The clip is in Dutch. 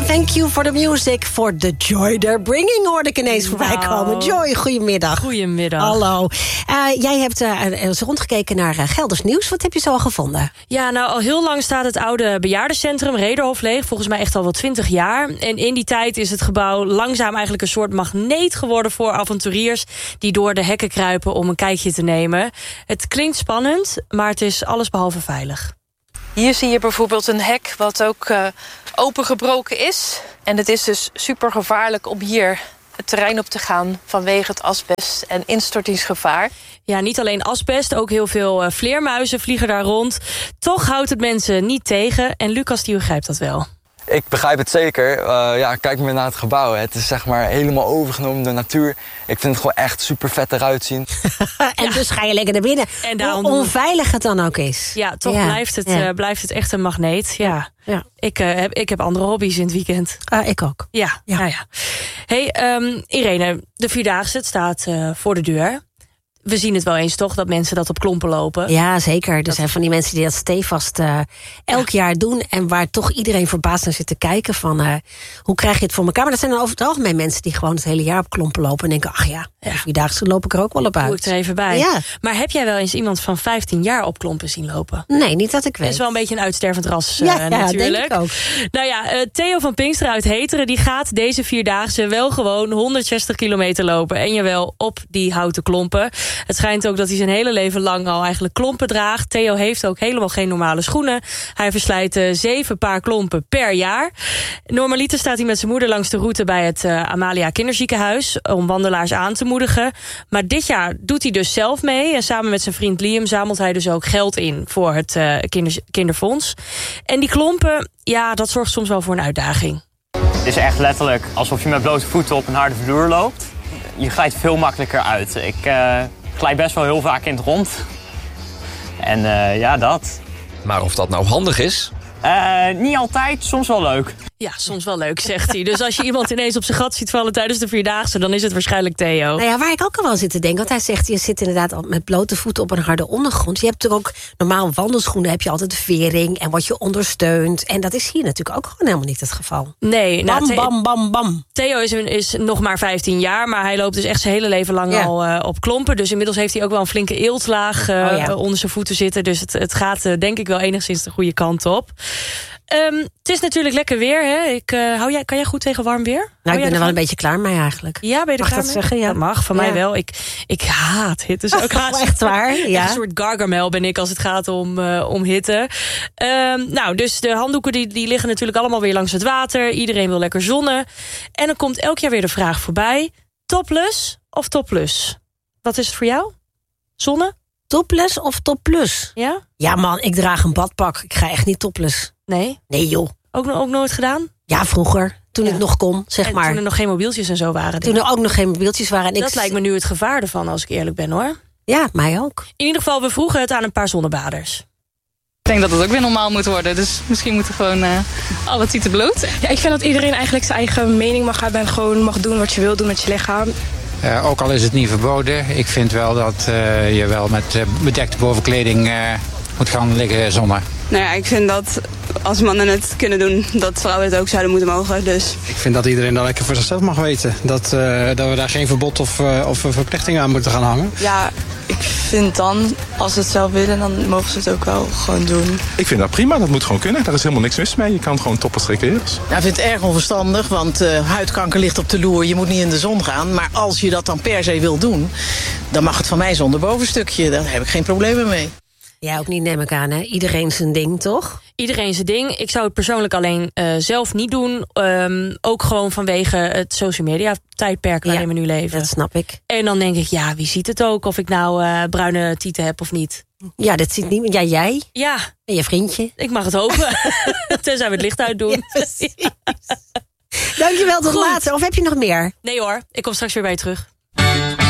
Thank you for the music, for the joy they're bringing, hoorde ik ineens voorbij komen. Joy, goedemiddag. Goedemiddag. Hallo. Jij hebt eens rondgekeken naar Gelders Nieuws. Wat heb je zo al gevonden? Ja, nou, al heel lang staat het oude bejaardencentrum Rederhof leeg. Volgens mij echt al wel 20 jaar. En in die tijd is het gebouw langzaam eigenlijk een soort magneet geworden voor avonturiers die door de hekken kruipen om een kijkje te nemen. Het klinkt spannend, maar het is allesbehalve veilig. Hier zie je bijvoorbeeld een hek wat ook opengebroken is. En het is dus super gevaarlijk om hier het terrein op te gaan vanwege het asbest en instortingsgevaar. Ja, niet alleen asbest, ook heel veel vleermuizen vliegen daar rond. Toch houdt het mensen niet tegen en Lucas die begrijpt dat wel. Ik begrijp het zeker. Kijk maar naar het gebouw. Het is zeg maar helemaal overgenomen door natuur. Ik vind het gewoon echt super vet eruit zien. En dus ga je lekker naar binnen. En hoe onveilig het dan ook is. Ja, toch blijft het echt een magneet. Ja. Ik heb andere hobby's in het weekend. Ik ook. Ja. Hey, Irene, de Vierdaagse, het staat voor de deur. We zien het wel eens toch, dat mensen dat op klompen lopen. Ja, zeker. Er zijn van die mensen die dat stevast elk jaar doen. En waar toch iedereen verbaasd naar zit te kijken van hoe krijg je het voor elkaar. Maar dat zijn dan over het algemeen mensen die gewoon het hele jaar op klompen lopen. En denken, ach ja, de Vierdaagse loop ik er ook wel op uit. Doe ik er even bij. Ja. Maar heb jij wel eens iemand van 15 jaar op klompen zien lopen? Nee, niet dat ik weet. Dat is wel een beetje een uitstervend ras natuurlijk. denk ik ook. Nou ja, Theo van Pinkster uit Heteren, die gaat deze Vierdaagse wel gewoon 160 kilometer lopen. En jawel, op die houten klompen. Het schijnt ook dat hij zijn hele leven lang al eigenlijk klompen draagt. Theo heeft ook helemaal geen normale schoenen. Hij verslijt 7 paar klompen per jaar. Normaliter staat hij met zijn moeder langs de route bij het Amalia Kinderziekenhuis om wandelaars aan te moedigen. Maar dit jaar doet hij dus zelf mee. En samen met zijn vriend Liam zamelt hij dus ook geld in voor het kinderfonds. En die klompen, ja, dat zorgt soms wel voor een uitdaging. Het is echt letterlijk alsof je met blote voeten op een harde vloer loopt. Je glijdt veel makkelijker uit. Ik glijd best wel heel vaak in het rond. En dat. Maar of dat nou handig is? Niet altijd, soms wel leuk. Ja, soms wel leuk, zegt hij. Dus als je iemand ineens op zijn gat ziet vallen tijdens de Vierdaagse, dan is het waarschijnlijk Theo. Nou ja, waar ik ook al wel zit te denken, want hij zegt, je zit inderdaad al met blote voeten op een harde ondergrond. Je hebt er ook, normaal wandelschoenen heb je altijd vering en word je ondersteund. En dat is hier natuurlijk ook gewoon helemaal niet het geval. Nee. Bam. Theo is nog maar 15 jaar, maar hij loopt dus echt zijn hele leven lang al op klompen. Dus inmiddels heeft hij ook wel een flinke eeltlaag onder zijn voeten zitten. Dus het gaat denk ik wel enigszins de goede kant op. Het is natuurlijk lekker weer, hè? Kan jij goed tegen warm weer? Nou, ik ben er wel een beetje klaar mee eigenlijk. Ja, ben je er klaar mee? Zeggen? Ja. Dat mag, van mij wel. Ik haat hitte. Dus ook echt waar? Ja. Een soort Gargamel ben ik als het gaat om hitte. Dus de handdoeken die liggen natuurlijk allemaal weer langs het water. Iedereen wil lekker zonnen. En dan komt elk jaar weer de vraag voorbij. Topless of topless? Wat is het voor jou? Zonnen? Topless of topless? Ja? Ja man, ik draag een badpak. Ik ga echt niet topless. Nee? Nee joh. Ook nooit gedaan? Ja, vroeger. Toen ik nog kon, zeg maar. Toen er nog geen mobieltjes en zo waren. Toen er ook nog geen mobieltjes waren. En dat lijkt me nu het gevaar ervan, als ik eerlijk ben, hoor. Ja, mij ook. In ieder geval, we vroegen het aan een paar zonnebaders. Ik denk dat het ook weer normaal moet worden. Dus misschien moeten we gewoon al het tieten bloot. Ja, ik vind dat iedereen eigenlijk zijn eigen mening mag hebben en gewoon mag doen wat je wil doen met je lichaam. Ook al is het niet verboden. Ik vind wel dat je wel met bedekte bovenkleding moet gaan liggen zonnen. Nou ja, ik vind dat als mannen het kunnen doen, dat vrouwen het ook zouden moeten mogen. Dus. Ik vind dat iedereen dat lekker voor zichzelf mag weten. Dat we daar geen verbod of verplichtingen aan moeten gaan hangen. Ja, ik vind dan, als ze het zelf willen, dan mogen ze het ook wel gewoon doen. Ik vind dat prima, dat moet gewoon kunnen. Daar is helemaal niks mis mee. Je kan gewoon toppers recreëren. Nou, ik vind het erg onverstandig, want huidkanker ligt op de loer. Je moet niet in de zon gaan. Maar als je dat dan per se wil doen, dan mag het van mij zonder bovenstukje. Daar heb ik geen problemen mee. Ja, ook niet, neem ik aan, hè? Iedereen zijn ding, toch? Iedereen zijn ding. Ik zou het persoonlijk alleen zelf niet doen. Ook gewoon vanwege het social media tijdperk waarin we nu leven. Dat snap ik. En dan denk ik, ja, wie ziet het ook? Of ik nou bruine tieten heb of niet? Ja, dat ziet niemand. Ja, jij? Ja. En je vriendje? Ik mag het hopen. Tenzij we het licht uitdoen. Ja, precies. Dankjewel, tot later. Of heb je nog meer? Nee hoor, ik kom straks weer bij je terug.